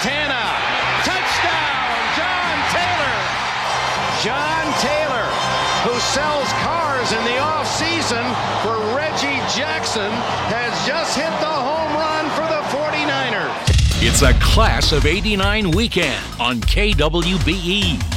Montana. Touchdown, John Taylor. John Taylor, who sells cars in the offseason for Reggie Jackson, has just hit the home run for the 49ers. It's a Class of '89 weekend on KWBE.